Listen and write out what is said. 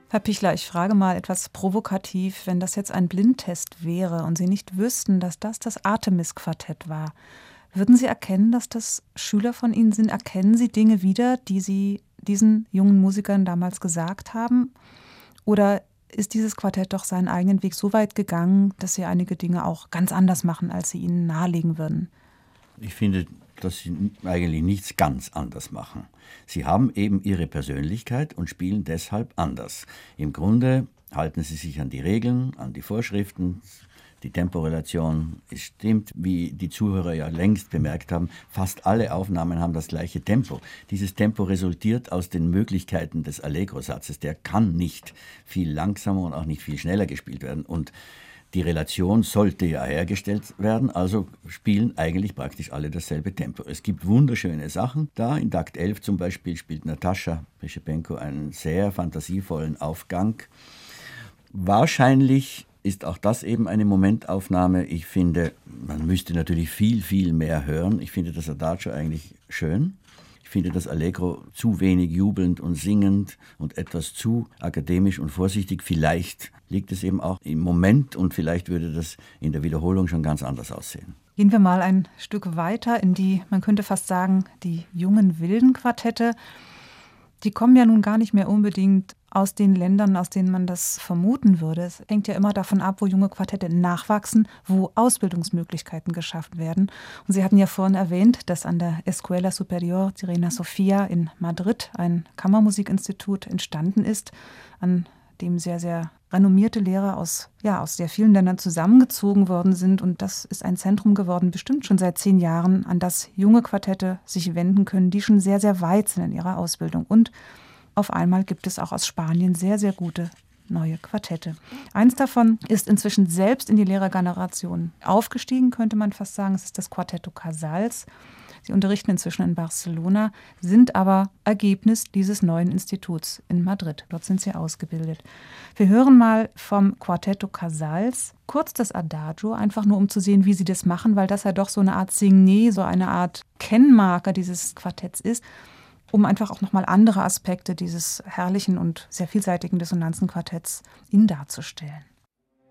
Herr Pichler, ich frage mal etwas provokativ, wenn das jetzt ein Blindtest wäre und Sie nicht wüssten, dass das Artemis-Quartett war, würden Sie erkennen, dass das Schüler von Ihnen sind? Erkennen Sie Dinge wieder, die Sie diesen jungen Musikern damals gesagt haben? Oder ist dieses Quartett doch seinen eigenen Weg so weit gegangen, dass Sie einige Dinge auch ganz anders machen, als Sie ihnen nahelegen würden? Ich finde, dass sie eigentlich nichts ganz anders machen. Sie haben eben ihre Persönlichkeit und spielen deshalb anders. Im Grunde halten sie sich an die Regeln, an die Vorschriften, die Temporelation. Es stimmt, wie die Zuhörer ja längst bemerkt haben, fast alle Aufnahmen haben das gleiche Tempo. Dieses Tempo resultiert aus den Möglichkeiten des Allegro-Satzes. Der kann nicht viel langsamer und auch nicht viel schneller gespielt werden. Und die Relation sollte ja hergestellt werden, also spielen eigentlich praktisch alle dasselbe Tempo. Es gibt wunderschöne Sachen da. In Takt 11 zum Beispiel spielt Natascha Peschepenko einen sehr fantasievollen Aufgang. Wahrscheinlich ist auch das eben eine Momentaufnahme. Ich finde, man müsste natürlich viel, viel mehr hören. Ich finde das Adagio eigentlich schön. Ich finde das Allegro zu wenig jubelnd und singend und etwas zu akademisch und vorsichtig. Vielleicht liegt es eben auch im Moment und vielleicht würde das in der Wiederholung schon ganz anders aussehen. Gehen wir mal ein Stück weiter in die, man könnte fast sagen, die jungen wilden Quartette. Die kommen ja nun gar nicht mehr unbedingt aus den Ländern, aus denen man das vermuten würde. Es hängt ja immer davon ab, wo junge Quartette nachwachsen, wo Ausbildungsmöglichkeiten geschaffen werden. Und Sie hatten ja vorhin erwähnt, dass an der Escuela Superior de Reina Sofía in Madrid ein Kammermusikinstitut entstanden ist, an dem sehr, sehr renommierte Lehrer aus sehr vielen Ländern zusammengezogen worden sind. Und das ist ein Zentrum geworden, bestimmt schon seit 10 Jahren, an das junge Quartette sich wenden können, die schon sehr, sehr weit sind in ihrer Ausbildung. Und auf einmal gibt es auch aus Spanien sehr, sehr gute neue Quartette. Eins davon ist inzwischen selbst in die Lehrergeneration aufgestiegen, könnte man fast sagen. Es ist das Quartetto Casals. Sie unterrichten inzwischen in Barcelona, sind aber Ergebnis dieses neuen Instituts in Madrid. Dort sind sie ausgebildet. Wir hören mal vom Quartetto Casals kurz das Adagio, einfach nur um zu sehen, wie sie das machen, weil das ja doch so eine Art Signet, so eine Art Kennmarker dieses Quartetts ist, um einfach auch nochmal andere Aspekte dieses herrlichen und sehr vielseitigen Dissonanzenquartetts Ihnen darzustellen.